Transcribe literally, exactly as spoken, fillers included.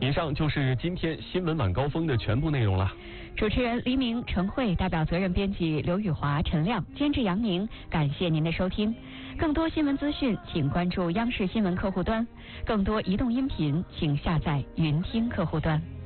以上就是今天新闻晚高峰的全部内容了。 主持人黎明、陈慧，代表责任编辑刘宇华、陈亮，监制杨宁，感谢您的收听。更多新闻资讯，请关注央视新闻客户端；更多移动音频，请下载云听客户端。